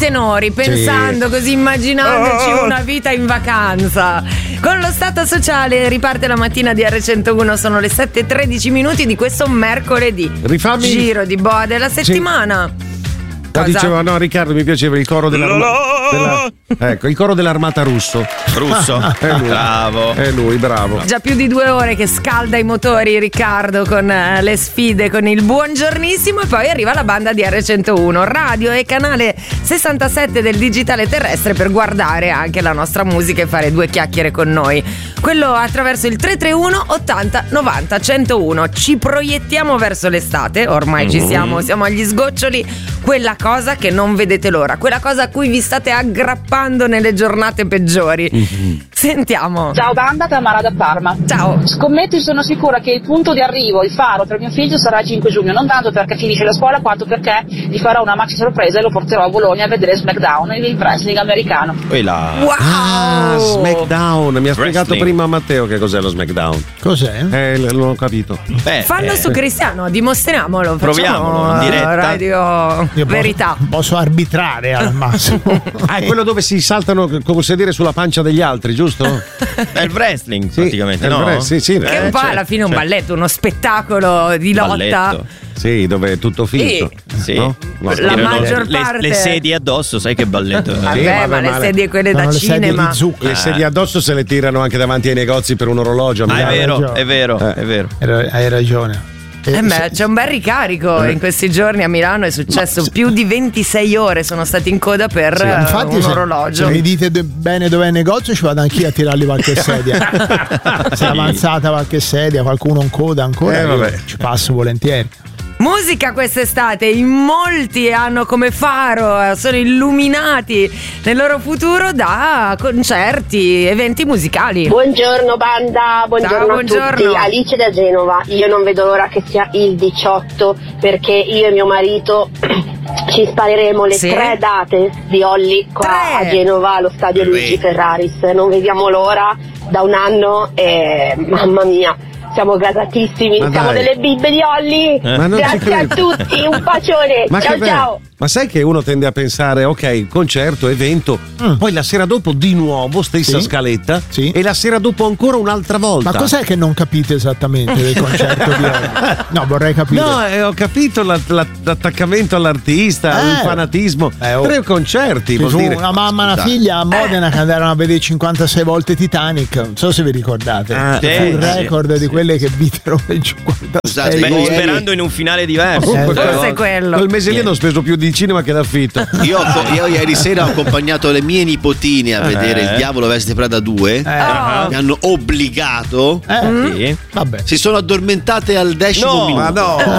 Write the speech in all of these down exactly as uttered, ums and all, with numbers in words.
tenori, pensando sì. così, immaginandoci oh. una vita in vacanza. Con lo Stato Sociale riparte la mattina di erre centouno, sono le sette e tredici minuti di questo mercoledì. Rifammi... Giro di boa della settimana. Sì. No, diceva, no, Riccardo, mi piaceva il coro dell'armata della, ecco, il coro dell'armata russo. Russo? È lui. Bravo. È lui, bravo. Già più di due ore che scalda i motori Riccardo con uh, le sfide, con il buongiornissimo, e poi arriva la banda di erre centouno, radio e canale sessantasette del digitale terrestre, per guardare anche la nostra musica e fare due chiacchiere con noi. Quello attraverso il tre tre uno ottanta novanta centouno. Ci proiettiamo verso l'estate, ormai mm-hmm. ci siamo, siamo agli sgoccioli. Quella cosa che non vedete l'ora, quella cosa a cui vi state aggrappando nelle giornate peggiori. Mm-hmm. Sentiamo. Ciao banda, Tamara da Parma. Ciao. Scommetto e sono sicura che il punto di arrivo, il faro per mio figlio sarà il cinque giugno, non tanto perché finisce la scuola quanto perché gli farò una maxi sorpresa e lo porterò a Bologna a vedere SmackDown, il wrestling americano. E là. Wow. Ah, SmackDown, mi ha spiegato Wrestling. prima Matteo che cos'è lo SmackDown. Cos'è? Eh, non ho capito. Beh, Fallo eh. su Cristiano, dimostriamolo. Proviamolo in diretta. Radio Io verità. Posso, posso arbitrare al massimo. Ah, è quello dove si saltano come sedere sulla pancia degli altri, giusto? È il wrestling, Sì, praticamente, è il no? wrestling, sì, sì. Che Eh, un po' cioè, alla fine un cioè. balletto, uno spettacolo di lotta. Balletto. Sì, dove è tutto finto. Sì. No? No. La Tirano maggior le, parte- le sedie addosso, sai che balletto è? Vabbè, Sì, vabbè, ma le ma le- sedie quelle sono da le sedie cinema. di zucca. Le sedie addosso se le tirano anche davanti ai negozi per un orologio. Ah, è Milano. vero, ragione. è vero, Eh. è vero. Hai hai ragione. Eh Eh, beh, se- c'è un bel ricarico in questi giorni a Milano, è successo più di ventisei ore sono stati in coda per Sì, eh, infatti un se, orologio. se mi dite de- bene dov'è il negozio ci vado anch'io a tirargli qualche sedia. Se è avanzata qualche sedia, qualcuno in coda ancora, Eh, io vabbè. ci passo volentieri. Musica quest'estate, in molti hanno come faro, eh, sono illuminati nel loro futuro da concerti, eventi musicali. Buongiorno banda, buongiorno Ciao, a buongiorno. tutti. Alice da Genova. Io non vedo l'ora che sia il diciotto perché io e mio marito ci spareremo le Sì? tre date di Olli qua Tre? a Genova allo stadio Luigi Ferraris. Non vediamo l'ora da un anno e mamma mia. Siamo gasatissimi, Ma siamo dai. delle bibbe di Olli. Ma non ci Grazie a credo. tutti, un bacione. Ma ciao che bello. ciao. Ma sai che uno tende a pensare, ok, concerto, evento, Mm. poi la sera dopo di nuovo, stessa Sì. scaletta, Sì. e la sera dopo ancora un'altra volta. Ma cos'è che non capite esattamente del concerto di oggi? No, vorrei capire. No, eh, ho capito la- la- l'attaccamento all'artista, Eh. il fanatismo. Eh, oh. Tre concerti, Ci vuol fu dire. una mamma e una Scusate. figlia a Modena che andarono a vedere cinquantasei volte Titanic, non so se vi ricordate. Ah, Fu sì, il sì, record sì. di quelle che videro il cinquantasei Beh, volte. sperando in un finale diverso. Eh, Forse è quello. Quel mese lì hanno speso più di cinema che d'affitto. Io, ho- io ieri sera ho accompagnato le mie nipotine a vedere Eh. Il Diavolo Veste Prada due. Eh, Oh. Mi hanno obbligato. eh, Sì. vabbè. Si sono addormentate al decimo No, minuto. Ma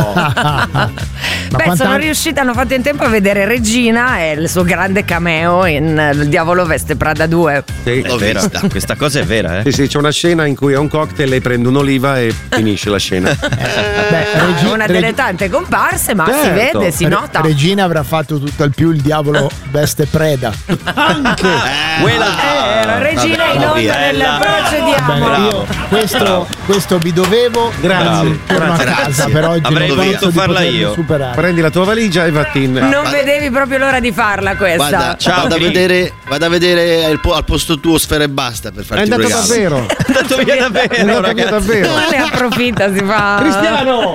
no! Ma Beh, quanta- sono riuscita, hanno fatto in tempo a vedere Regina e il suo grande cameo in eh, Il Diavolo Veste Prada due. Sì. È L'ho vera, vista. questa cosa è vera, eh. Sì, sì, c'è una scena in cui è un cocktail, lei prende un'oliva e finisce la scena. Beh, È Regi- una delle Regi- tante comparse, ma si Certo. vede, si Re- nota. Regina avrà fatto tutto il più Il Diavolo Veste Preda. Anche! Quella Eh, la Regina in onda via. nel Bella. procediamo. Bene, io questo, Bravo. questo vi dovevo. Grazie. Torno a Grazie. casa per oggi. Avrei non voluto penso di farla potermi io. superare. Prendi la tua valigia e vattene. Non vedevi proprio l'ora di farla questa. Guarda, Ciao, vado a Cri. vedere, vado a vedere al, po- al posto tuo Sfera e Basta per È farti un andato regalo. davvero. è andato via È davvero, andato via ragazzi. davvero. Ma ne approfitta, si fa. Cristiano!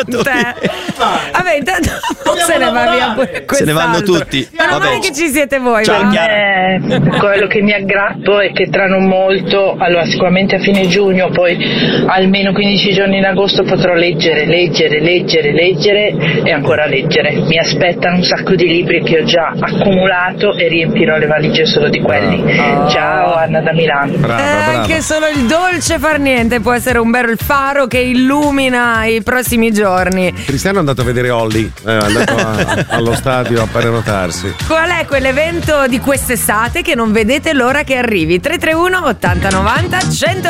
Te. Vabbè, intanto se ne va via pure Se ne vanno quest'altro. tutti. Ma non Vabbè. è che ci siete voi, Ciao, va? Chiara. Eh, quello che mi aggrappo è che tra non molto, allora sicuramente a fine giugno, poi almeno quindici giorni in agosto potrò leggere, leggere, leggere, leggere e ancora leggere. Mi aspettano un sacco di libri che ho già accumulato e riempirò le valigie solo di quelli. Ciao, Anna da Milano. Brava, Eh, brava. anche solo il dolce far niente può essere un bel faro che illumina i prossimi giorni. Cristiano è andato a vedere Olli, è andato a- allo stadio a prenotarsi. Qual è quell'evento di quest'estate che non vedete l'ora che arrivi? tre tre uno ottanta novanta cento